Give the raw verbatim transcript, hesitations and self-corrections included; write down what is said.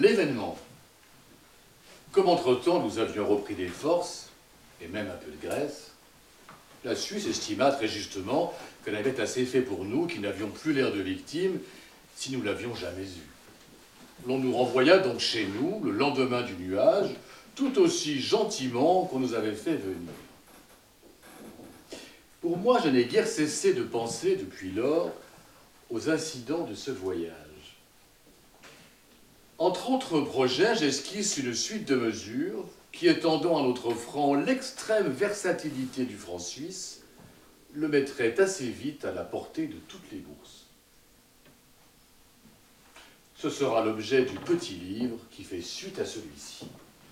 l'événement. Comme entre-temps nous avions repris des forces, et même un peu de graisse, la Suisse estima très justement qu'elle avait assez fait pour nous, qui n'avions plus l'air de victimes, si nous l'avions jamais eu. L'on nous renvoya donc chez nous, le lendemain du nuage, tout aussi gentiment qu'on nous avait fait venir. Pour moi, je n'ai guère cessé de penser, depuis lors, aux incidents de ce voyage. Entre autres projets, j'esquisse une suite de mesures qui, étendant à notre franc l'extrême versatilité du franc suisse, le mettrait assez vite à la portée de toutes les bourses. Ce sera l'objet du petit livre qui fait suite à celui-ci.